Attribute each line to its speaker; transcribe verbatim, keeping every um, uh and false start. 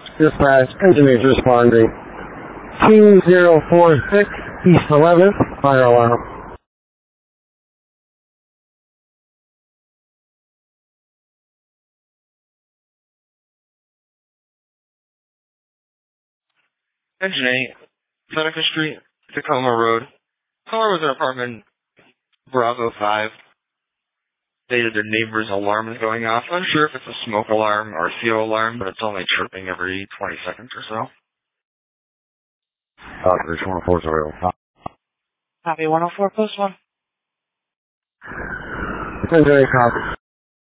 Speaker 1: Dispatch, engine is responding. two zero four six, East eleventh, fire alarm.
Speaker 2: Engine eight, Seneca Street, Tacoma Road. Caller was in apartment Bravo five. Stated their neighbor's alarm is going off. I'm unsure if it's a smoke alarm or a C O alarm, but it's only chirping every twenty seconds or so.
Speaker 1: Operation one oh four zero.
Speaker 2: Copy one oh four, post one.
Speaker 1: Engine eight, copy.